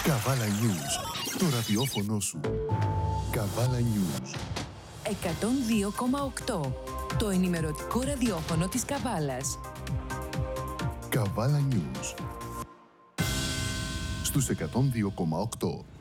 Καβάλα News. Το ραδιόφωνο σου. Καβάλα News. 102,8. Το ενημερωτικό ραδιόφωνο της Καβάλας. Καβάλα News. Στους 102,8.